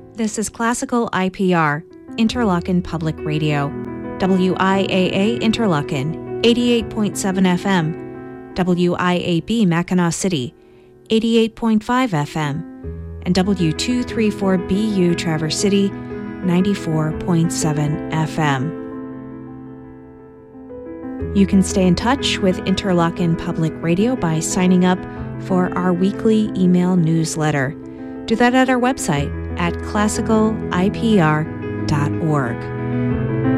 This is Classical IPR, Interlochen Public Radio. WIAA Interlochen, 88.7 FM. WIAB Mackinac City, 88.5 FM. And W234BU Traverse City, 94.7 FM. You can stay in touch with Interlochen Public Radio by signing up for our weekly email newsletter. Do that at our website at classicalipr.org.